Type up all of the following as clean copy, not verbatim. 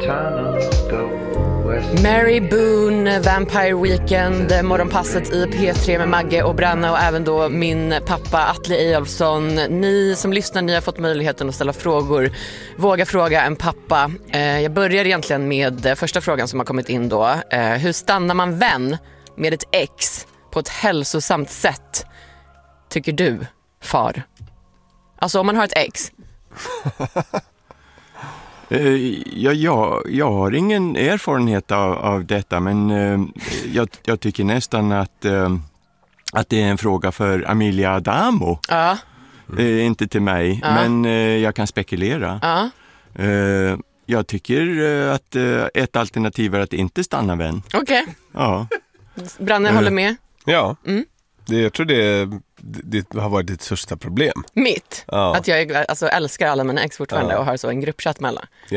Mary Boone, Vampire Weekend, morgonpasset i P3 med Magge och Branna och även då min pappa Atle Eyolfsson. Ni som lyssnar, ni har fått möjligheten att ställa frågor. Våga fråga en pappa. Jag börjar egentligen med första frågan som har kommit in då. Hur stannar man vän med ett ex på ett hälsosamt sätt, tycker du, far? Alltså om man har ett ex. Jag har ingen erfarenhet av detta, men jag tycker nästan att det är en fråga för Amelia Adamo. Ja. Inte till mig, men jag kan spekulera. Ja. Jag tycker att ett alternativ är att inte stanna vän. Okej. Ja. Branne håller med? Ja. Jag tror det har varit ditt största problem. Mitt? Ja. Att jag älskar alla mina ex fortfarande och har så en gruppchatt med alla. Ja.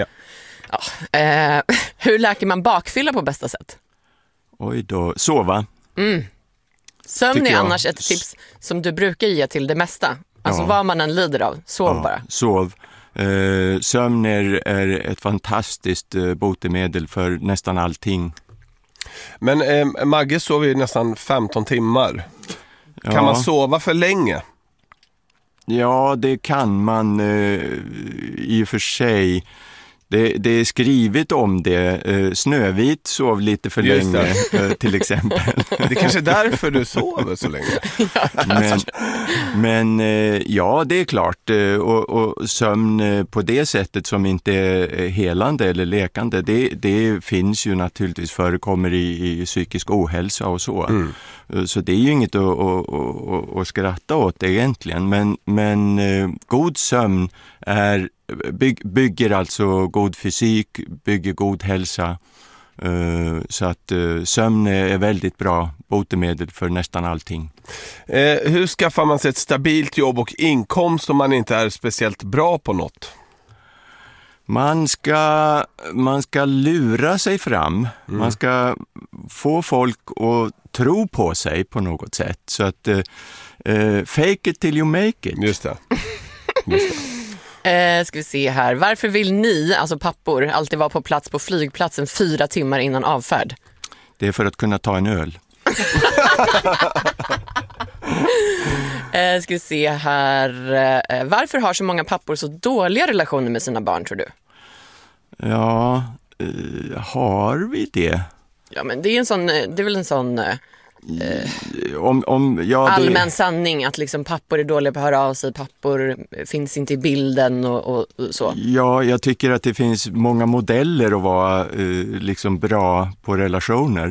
Hur läker man bakfylla på bästa sätt? Oj då, sova. Sömn Tycker är jag. annars ett tips som du brukar ge till det mesta. Alltså vad man än lider av, sov bara. Sov. Sömn är ett fantastiskt botemedel för nästan allting. Men Magge sover ju nästan 15 timmar. Ja. Kan man sova för länge? Ja, det kan man i och för sig. Det är skrivet om det. Snövit sov lite för Just länge, till exempel. Det är kanske därför du sover så länge. Men ja, det är klart. Och sömn på det sättet som inte är helande eller lekande, det finns ju naturligtvis, förekommer i psykisk ohälsa och så. Så det är ju inget att skratta åt egentligen. Men god sömn bygger alltså god fysik, bygger god hälsa. Så att sömn är väldigt bra botemedel för nästan allting. Hur skaffar man sig ett stabilt jobb och inkomst om man inte är speciellt bra på något? Man ska lura sig fram. Man ska få folk att tro på sig på något sätt. Så att fake it till you make it. Just det. Ska vi se här. Varför vill ni, alltså pappor, alltid vara på plats på flygplatsen 4 timmar innan avfärd? Det är för att kunna ta en öl. Ska vi se här. Varför har så många pappor så dåliga relationer med sina barn, tror du? Ja, har vi det? Ja, men det är väl en sån Ja, allmän sanning att liksom pappor är dåliga på att höra av sig, pappor finns inte i bilden och så. Ja, jag tycker att det finns många modeller att vara liksom bra på relationer.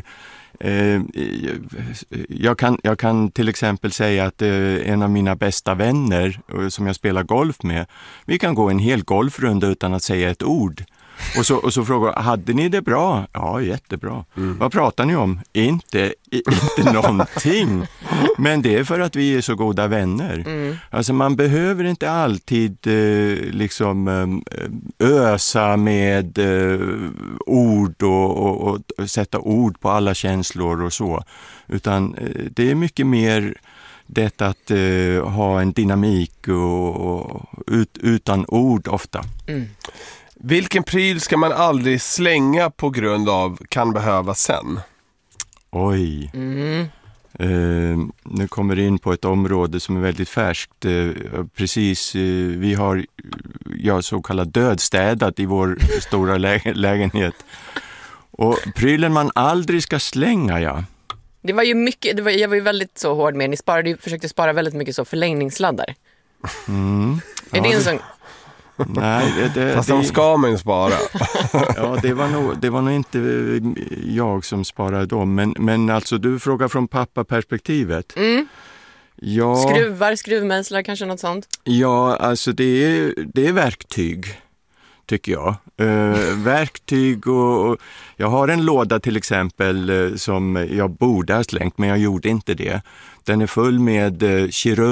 Jag kan till exempel säga att en av mina bästa vänner som jag spelar golf med, vi kan gå en hel golfrunda utan att säga ett ord. Och så frågar, hade ni det bra? Ja, jättebra. Vad pratar ni om? Inte någonting. Men det är för att vi är så goda vänner. Alltså man behöver inte alltid ösa med ord och sätta ord på alla känslor och så. Utan det är mycket mer det att ha en dynamik och utan ord ofta. Vilken pryl ska man aldrig slänga på grund av kan behövas sen? Oj. Nu kommer det in på ett område som är väldigt färskt. Vi har så kallad dödstädat i vår stora lägenhet. Och prylen man aldrig ska slänga, ja. Det var ju mycket, jag var ju väldigt så hård med. Ni försökte spara väldigt mycket så förlängningssladdar. Är det en sån... Nej, fast de ska man ju spara. Ja, det var nog inte jag som sparade dem. Men alltså, du frågar från pappa-perspektivet. Ja, skruvmejslar, kanske något sånt? Ja, alltså det är verktyg, tycker jag. Verktyg och jag har en låda till exempel som jag borde ha slängt, men jag gjorde inte det. Den är full med